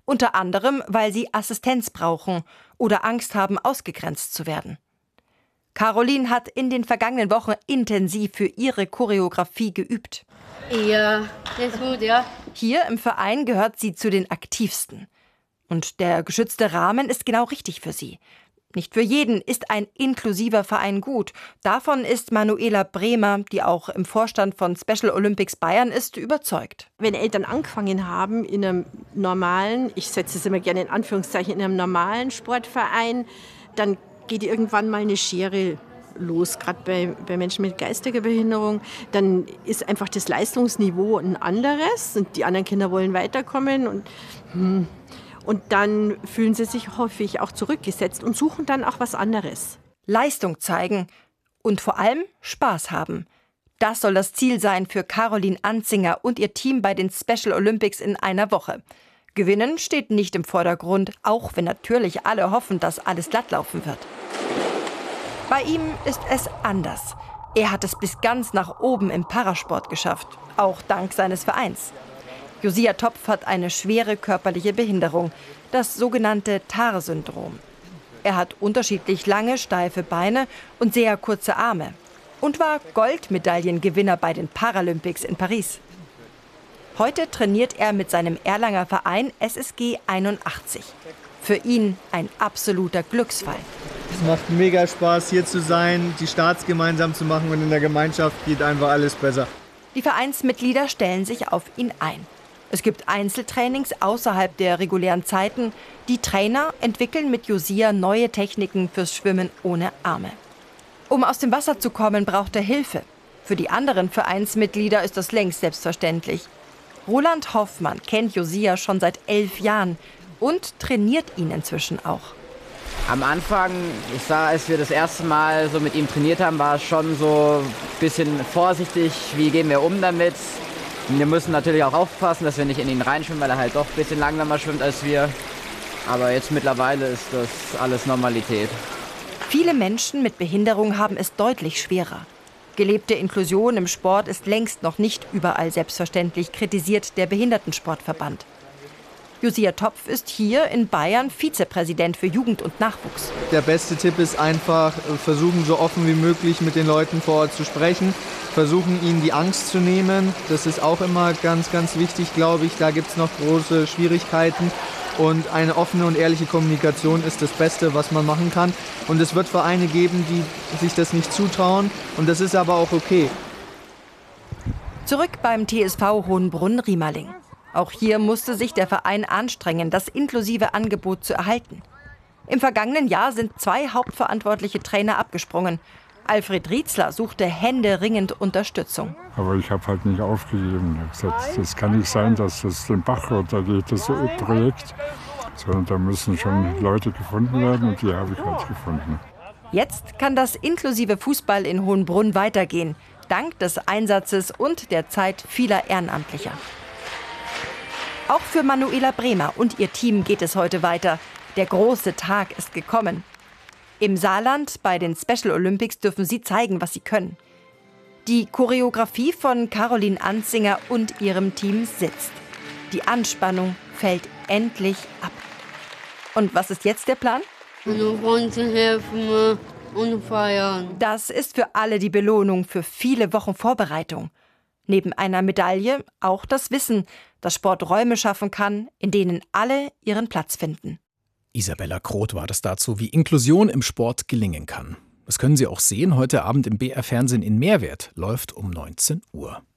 Unter anderem, weil sie Assistenz brauchen oder Angst haben, ausgegrenzt zu werden. Caroline hat in den vergangenen Wochen intensiv für ihre Choreografie geübt. Ja, das ist gut, ja. Hier im Verein gehört sie zu den aktivsten. Und der geschützte Rahmen ist genau richtig für sie. Nicht für jeden ist ein inklusiver Verein gut. Davon ist Manuela Bremer, die auch im Vorstand von Special Olympics Bayern ist, überzeugt. Wenn Eltern angefangen haben in einem normalen, ich setze es immer gerne in Anführungszeichen, in einem normalen Sportverein, dann geht irgendwann mal eine Schere los, gerade bei Menschen mit geistiger Behinderung. Dann ist einfach das Leistungsniveau ein anderes und die anderen Kinder wollen weiterkommen und dann fühlen sie sich häufig auch zurückgesetzt und suchen dann auch was anderes. Leistung zeigen und vor allem Spaß haben. Das soll das Ziel sein für Caroline Anzinger und ihr Team bei den Special Olympics in einer Woche. Gewinnen steht nicht im Vordergrund, auch wenn natürlich alle hoffen, dass alles glatt laufen wird. Bei ihm ist es anders. Er hat es bis ganz nach oben im Parasport geschafft, auch dank seines Vereins. Josia Topf hat eine schwere körperliche Behinderung, das sogenannte TAR-Syndrom. Er hat unterschiedlich lange, steife Beine und sehr kurze Arme und war Goldmedaillengewinner bei den Paralympics in Paris. Heute trainiert er mit seinem Erlanger Verein SSG 81. Für ihn ein absoluter Glücksfall. Es macht mega Spaß, hier zu sein, die Starts gemeinsam zu machen und in der Gemeinschaft geht einfach alles besser. Die Vereinsmitglieder stellen sich auf ihn ein. Es gibt Einzeltrainings außerhalb der regulären Zeiten. Die Trainer entwickeln mit Josia neue Techniken fürs Schwimmen ohne Arme. Um aus dem Wasser zu kommen, braucht er Hilfe. Für die anderen Vereinsmitglieder ist das längst selbstverständlich. Roland Hoffmann kennt Josia schon seit 11 Jahren und trainiert ihn inzwischen auch. Am Anfang, als wir das erste Mal so mit ihm trainiert haben, war es schon so ein bisschen vorsichtig, wie gehen wir um damit. Wir müssen natürlich auch aufpassen, dass wir nicht in ihn reinschwimmen, weil er halt doch ein bisschen langsamer schwimmt als wir. Aber jetzt mittlerweile ist das alles Normalität. Viele Menschen mit Behinderung haben es deutlich schwerer. Gelebte Inklusion im Sport ist längst noch nicht überall selbstverständlich, kritisiert der Behindertensportverband. Josia Topf ist hier in Bayern Vizepräsident für Jugend und Nachwuchs. Der beste Tipp ist einfach, versuchen so offen wie möglich mit den Leuten vor Ort zu sprechen, versuchen ihnen die Angst zu nehmen. Das ist auch immer ganz, ganz wichtig, glaube ich. Da gibt es noch große Schwierigkeiten. Und eine offene und ehrliche Kommunikation ist das Beste, was man machen kann. Und es wird Vereine geben, die sich das nicht zutrauen. Und das ist aber auch okay. Zurück beim TSV Hohenbrunn-Riemerling. Auch hier musste sich der Verein anstrengen, das inklusive Angebot zu erhalten. Im vergangenen Jahr sind 2 hauptverantwortliche Trainer abgesprungen. Alfred Rietzler suchte händeringend Unterstützung. Aber ich habe halt nicht aufgegeben. Ich habe gesagt, das kann nicht sein, dass das den Bach runtergeht, das Projekt. Sondern da müssen schon Leute gefunden werden und die habe ich halt gefunden. Jetzt kann das inklusive Fußball in Hohenbrunn weitergehen, dank des Einsatzes und der Zeit vieler Ehrenamtlicher. Auch für Manuela Bremer und ihr Team geht es heute weiter. Der große Tag ist gekommen. Im Saarland bei den Special Olympics dürfen sie zeigen, was sie können. Die Choreografie von Caroline Anzinger und ihrem Team sitzt. Die Anspannung fällt endlich ab. Und was ist jetzt der Plan? Meine Freunde helfen und feiern. Das ist für alle die Belohnung für viele Wochen Vorbereitung. Neben einer Medaille auch das Wissen, dass Sport Räume schaffen kann, in denen alle ihren Platz finden. Isabella Kroth war das dazu, wie Inklusion im Sport gelingen kann. Das können Sie auch sehen heute Abend im BR Fernsehen in Mehrwert, läuft um 19 Uhr.